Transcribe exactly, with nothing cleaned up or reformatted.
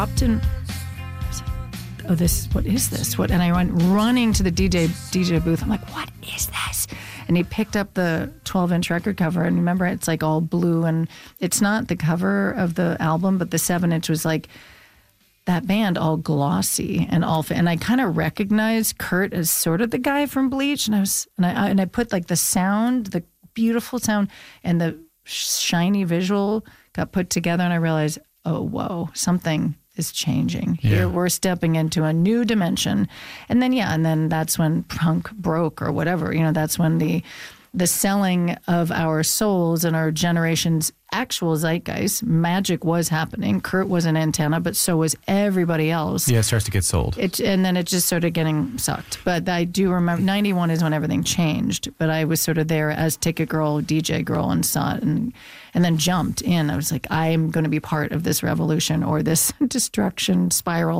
stopped and oh, this, what is this? What? And I went running to the D J D J booth. I'm like, what is this? And he picked up the twelve inch record cover. And remember, it's like all blue. And it's not the cover of the album, but the seven inch was like that band all glossy and all. And I kind of recognized Kurt as sort of the guy from Bleach. And I was, and I, and I put like the sound, the beautiful sound and the shiny visual got put together. And I realized, oh, whoa, something is changing here. Yeah. We're stepping into a new dimension. And then, yeah, and then that's when punk broke or whatever, you know, that's when the, the selling of our souls and our generation's actual zeitgeist, magic was happening. Kurt was an antenna, but so was everybody else. Yeah, it starts to get sold. It, and then it just started getting sucked. But I do remember, ninety-one is when everything changed. But I was sort of there as ticket girl, D J girl, and saw it and, and then jumped in. I was like, I'm going to be part of this revolution or this destruction spiral.